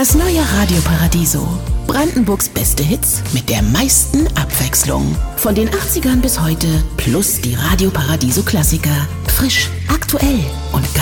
Das neue Radio Paradiso. Brandenburgs beste Hits mit der meisten Abwechslung. Von den 80ern bis heute plus die Radio Paradiso Klassiker. Frisch, aktuell und